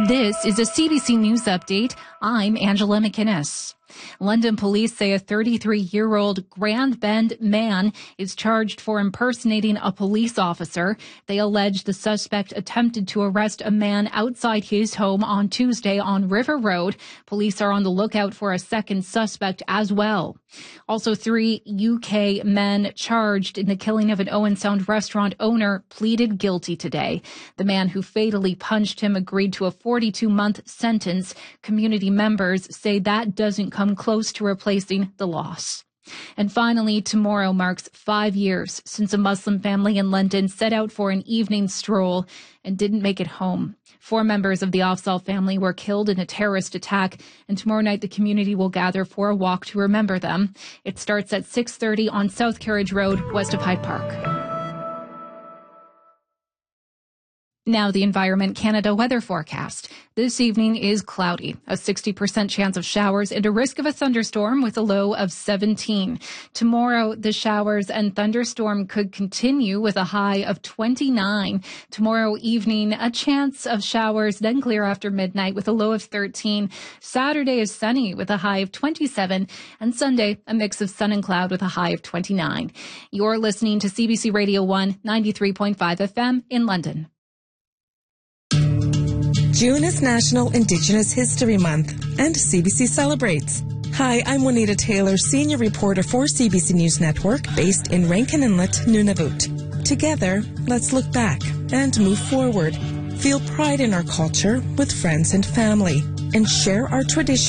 This is a CBC News Update. I'm Angela McInnes. London police say a 33-year-old Grand Bend man is charged for impersonating a police officer. They allege the suspect attempted to arrest a man outside his home on Tuesday on River Road. Police are on the lookout for a second suspect as well. Also, 3 UK men charged in the killing of an Owen Sound restaurant owner pleaded guilty today. The man who fatally punched him agreed to a 42-month sentence. Community members say that doesn't come close to replacing the loss. And finally, tomorrow marks 5 years since a Muslim family in London set out for an evening stroll and didn't make it home. 4 members of the Afzal family were killed in a terrorist attack, and tomorrow night the community will gather for a walk to remember them. It starts at 6:30 on South Carriage Road, west of Hyde Park. Now the Environment Canada weather forecast. This evening is cloudy, a 60% chance of showers and a risk of a thunderstorm with a low of 17. Tomorrow, the showers and thunderstorm could continue with a high of 29. Tomorrow evening, a chance of showers, then clear after midnight with a low of 13. Saturday is sunny with a high of 27. And Sunday, a mix of sun and cloud with a high of 29. You're listening to CBC Radio 1, 93.5 FM in London. June is National Indigenous History Month, and CBC celebrates. Hi, I'm Juanita Taylor, Senior Reporter for CBC News Network, based in Rankin Inlet, Nunavut. Together, let's look back and move forward. Feel pride in our culture with friends and family, and share our traditions.